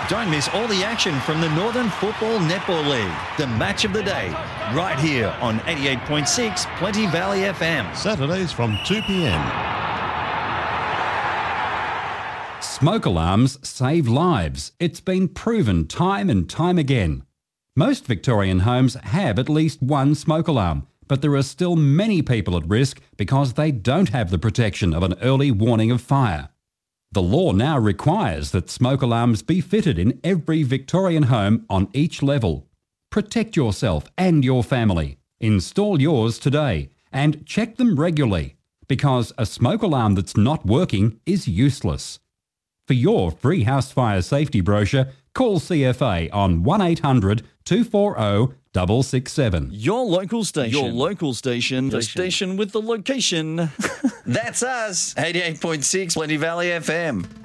Don't miss all the action from the Northern Football Netball League. The match of the day, right here on 88.6 Plenty Valley FM. Saturdays from 2 p.m. Smoke alarms save lives. It's been proven time and time again. Most Victorian homes have at least one smoke alarm, but there are still many people at risk because they don't have the protection of an early warning of fire. The law now requires that smoke alarms be fitted in every Victorian home on each level. Protect yourself and your family. Install yours today and check them regularly, because a smoke alarm that's not working is useless. For your free house fire safety brochure, call CFA on 1800 240 667. Your local station. Your local station. The station with the location. That's us. 88.6 Plenty Valley FM.